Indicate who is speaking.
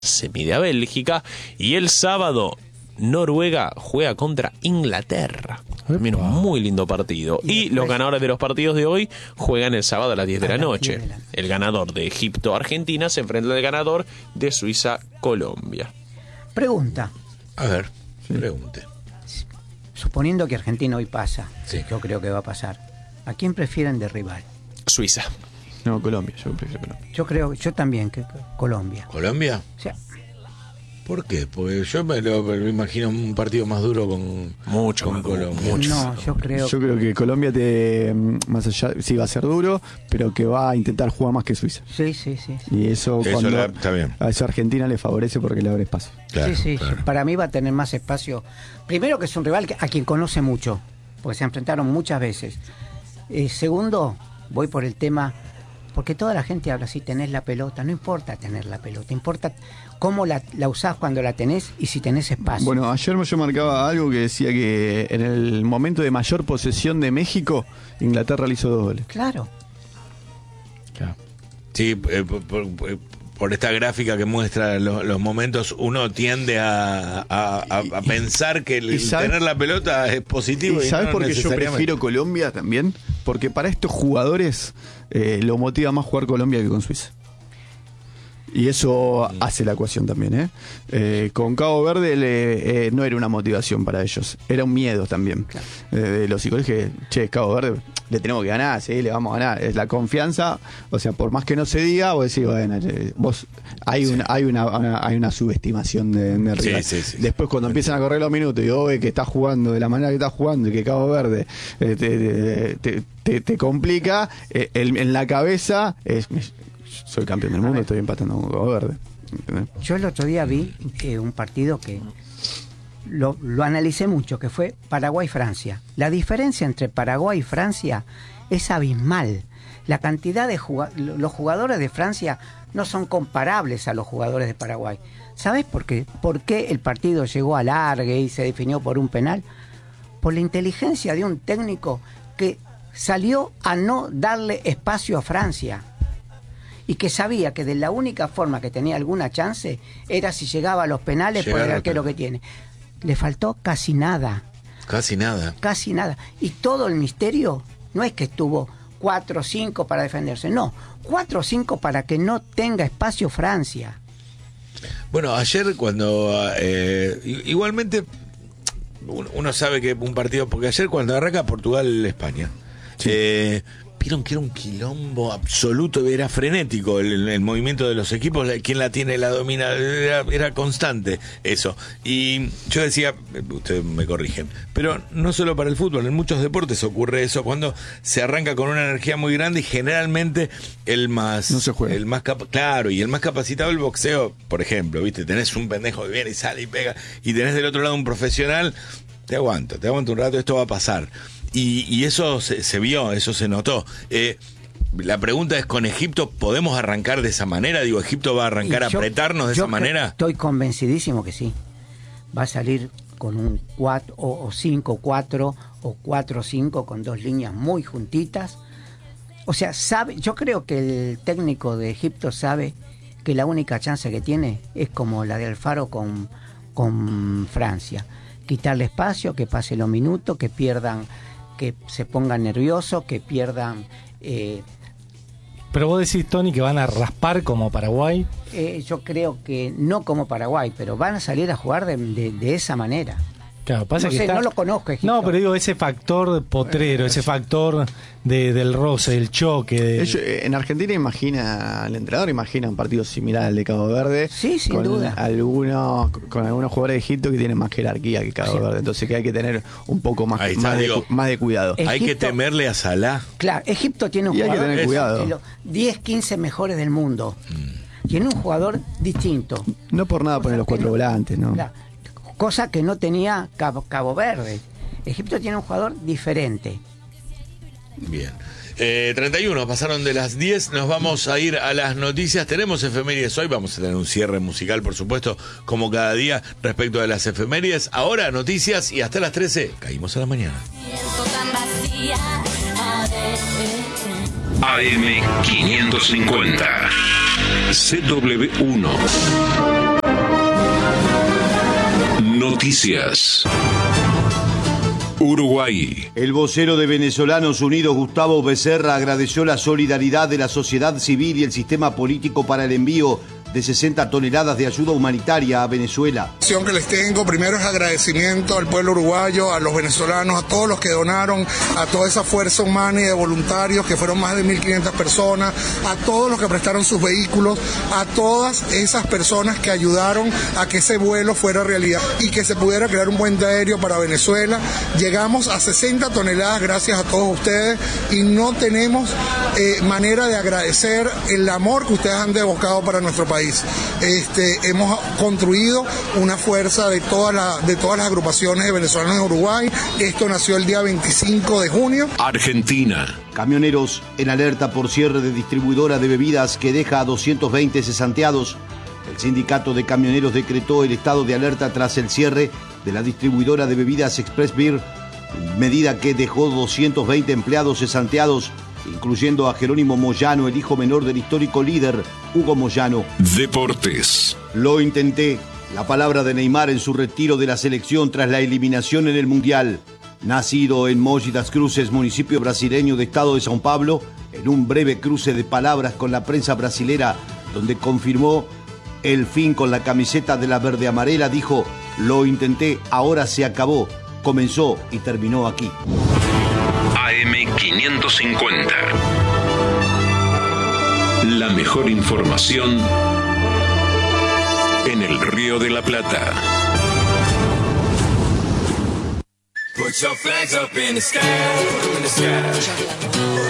Speaker 1: se mide a Bélgica. Y el sábado, Noruega juega contra Inglaterra. También un muy lindo partido. Y los ganadores de los partidos de hoy juegan el sábado a las 10 de la noche. El ganador de Egipto-Argentina se enfrenta al ganador de Suiza-Colombia.
Speaker 2: Pregunta.
Speaker 3: A ver, pregunte.
Speaker 2: Suponiendo que Argentina hoy pasa,
Speaker 3: Sí.
Speaker 2: yo creo que va a pasar, ¿a quién prefieren de rival?
Speaker 1: Suiza.
Speaker 4: No, Colombia, yo prefiero Colombia.
Speaker 2: Yo también, que Colombia.
Speaker 3: ¿Colombia?
Speaker 2: O sea,
Speaker 3: ¿Por qué? Porque yo me imagino un partido más duro con Colombia.
Speaker 2: no, yo creo
Speaker 4: que Colombia más allá, sí va a ser duro, pero que va a intentar jugar más que Suiza.
Speaker 2: Sí.
Speaker 4: Y eso cuando
Speaker 3: está bien.
Speaker 4: a esa Argentina le favorece porque le abre espacio.
Speaker 3: Claro,
Speaker 2: sí.
Speaker 3: claro.
Speaker 2: Para mí va a tener más espacio. Primero que es un rival a quien conoce mucho, porque se enfrentaron muchas veces. Segundo, voy por el tema, porque toda la gente habla así, tenés la pelota, no importa tener la pelota, importa cómo la usás cuando la tenés y si tenés espacio.
Speaker 4: Bueno, ayer yo marcaba algo que decía que en el momento de mayor posesión de México, Inglaterra le hizo 2 goles.
Speaker 2: Claro.
Speaker 3: Sí, por esta gráfica que muestra los momentos, uno tiende a pensar que tener la pelota es positivo.
Speaker 4: ¿Y sabes
Speaker 3: no
Speaker 4: por qué yo
Speaker 3: necesariamente.
Speaker 4: prefiero Colombia también? Porque para estos jugadores lo motiva más jugar Colombia que con Suiza. Y eso hace la ecuación también, con Cabo Verde no era una motivación para ellos, era un miedo también.
Speaker 2: Claro.
Speaker 4: Los psicólogos que, Cabo Verde le tenemos que ganar, sí, le vamos a ganar. Es la confianza, o sea, por más que no se diga, vos decís, bueno, vos hay una subestimación del rival.
Speaker 3: Sí.
Speaker 4: Después cuando empiezan a correr los minutos y vos ves que estás jugando de la manera que estás jugando y que Cabo Verde te complica, en la cabeza soy campeón del mundo, estoy empatando con Cabo Verde. ¿Entendés?
Speaker 2: Yo el otro día vi un partido que lo analicé mucho, que fue Paraguay-Francia. La diferencia entre Paraguay y Francia es abismal. La cantidad de los jugadores de Francia no son comparables a los jugadores de Paraguay. ¿Sabes por qué? ¿Por qué el partido llegó a alargue y se definió por un penal? Por la inteligencia de un técnico que salió a no darle espacio a Francia. Y que sabía que de la única forma que tenía alguna chance era si llegaba a los penales por el arquero que tiene. Le faltó casi nada.
Speaker 3: Casi nada.
Speaker 2: Y todo el misterio no es que estuvo 4 o 5 para defenderse, no, 4 o 5 para que no tenga espacio Francia.
Speaker 3: Bueno, ayer cuando igualmente uno sabe que un partido, porque ayer cuando arranca Portugal-España, vieron que era un quilombo absoluto, era frenético el movimiento de los equipos, quien la tiene la domina, era constante eso. Y yo decía, ustedes me corrigen, pero no solo para el fútbol, en muchos deportes ocurre eso, cuando se arranca con una energía muy grande y generalmente el más claro, y el más capacitado, el boxeo, por ejemplo, viste, tenés un pendejo que viene y sale y pega, y tenés del otro lado un profesional, te aguanto un rato, esto va a pasar. Y eso se vio, eso se notó. La pregunta es, ¿con Egipto podemos arrancar de esa manera? Digo, ¿Egipto va a arrancar a apretarnos de esa manera?
Speaker 2: Estoy convencidísimo que sí. Va a salir con un 4 o 5-4 o 4-5 con 2 líneas muy juntitas. O sea, yo creo que el técnico de Egipto sabe que la única chance que tiene es como la de Alfaro con Francia. Quitarle espacio, que pase los minutos, que pierdan, que se pongan nerviosos, que pierdan.
Speaker 5: Pero vos decís, Tony, que van a raspar como Paraguay.
Speaker 2: Yo creo que no como Paraguay, pero van a salir a jugar de esa manera.
Speaker 5: Claro, pasa
Speaker 2: no
Speaker 5: que
Speaker 2: sé,
Speaker 5: está...
Speaker 2: no lo conozco, Egipto.
Speaker 5: No, pero digo, ese factor potrero, ese factor del roce, del choque.
Speaker 4: En Argentina el entrenador imagina un partido similar al de Cabo Verde.
Speaker 2: Sí, sin duda.
Speaker 4: Con algunos jugadores de Egipto que tienen más jerarquía que Cabo Verde. Entonces que hay que tener un poco más de cuidado.
Speaker 3: Hay que temerle a Salah.
Speaker 2: Claro, Egipto tiene un
Speaker 4: jugador.
Speaker 2: Hay
Speaker 4: que tener cuidado.
Speaker 2: De los 10, 15 mejores del mundo. Tiene un jugador distinto.
Speaker 4: No por nada poner los 4 volantes, ¿no?
Speaker 2: Claro. Cosa que no tenía Cabo Verde. Egipto tiene un jugador diferente.
Speaker 3: Bien. 31, pasaron de las 10, nos vamos a ir a las noticias. Tenemos efemérides hoy, vamos a tener un cierre musical, por supuesto, como cada día respecto de las efemérides. Ahora noticias y hasta las 13, caímos a la mañana.
Speaker 6: AM 550 CW1 Noticias. Uruguay.
Speaker 7: El vocero de Venezolanos Unidos, Gustavo Becerra, agradeció la solidaridad de la sociedad civil y el sistema político para el envío de 60 toneladas de ayuda humanitaria a Venezuela.
Speaker 8: La acción que les tengo primero es agradecimiento al pueblo uruguayo, a los venezolanos, a todos los que donaron, a toda esa fuerza humana y de voluntarios que fueron más de 1.500 personas, a todos los que prestaron sus vehículos, a todas esas personas que ayudaron a que ese vuelo fuera realidad y que se pudiera crear un puente aéreo para Venezuela. Llegamos a 60 toneladas gracias a todos ustedes y no tenemos manera de agradecer el amor que ustedes han devocado para nuestro país. Hemos construido una fuerza de todas las agrupaciones de venezolanos en Uruguay. Esto nació el día 25 de junio.
Speaker 6: Argentina.
Speaker 7: Camioneros en alerta por cierre de distribuidora de bebidas que deja a 220 cesanteados. El sindicato de camioneros decretó el estado de alerta tras el cierre de la distribuidora de bebidas Express Beer, medida que dejó 220 empleados cesanteados, incluyendo a Jerónimo Moyano, el hijo menor del histórico líder Hugo Moyano.
Speaker 6: Deportes.
Speaker 7: Lo intenté. La palabra de Neymar en su retiro de la selección tras la eliminación en el Mundial. Nacido en Mogi das Cruzes, municipio brasileño de estado de São Paulo, en un breve cruce de palabras con la prensa brasilera, donde confirmó el fin con la camiseta de la verde amarela, dijo: lo intenté, ahora se acabó, comenzó y terminó aquí.
Speaker 6: AM550. La mejor información en el Río de la Plata.
Speaker 9: Put your flags up in the sky, in the sky.